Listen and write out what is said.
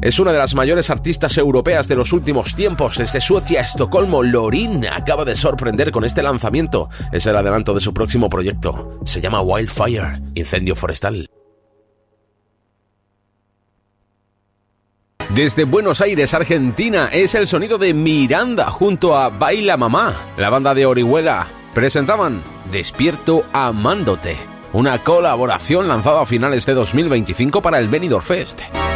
es una de las mayores artistas europeas de los últimos tiempos. Desde Suecia a Estocolmo, Loreen acaba de sorprender con este lanzamiento. Es el adelanto de su próximo proyecto. Se llama Wildfire, incendio forestal. Desde Buenos Aires, Argentina, es el sonido de Miranda junto a Baila Mamá. La banda de Orihuela presentaban Despierto Amándote, una colaboración lanzada a finales de 2025 para el Benidorm Fest.